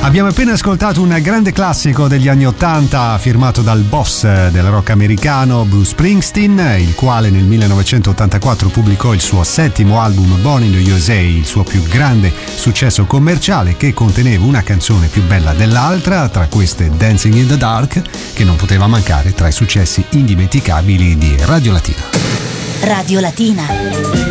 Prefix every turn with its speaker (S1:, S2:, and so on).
S1: Abbiamo appena ascoltato un grande classico degli anni '80 firmato dal boss del rock americano Bruce Springsteen, il quale nel 1984 pubblicò il suo settimo album Born in the USA, il suo più grande successo commerciale, che conteneva una canzone più bella dell'altra, tra queste Dancing in the Dark, che non poteva mancare tra i successi indimenticabili di Radio Latina.
S2: Radio Latina.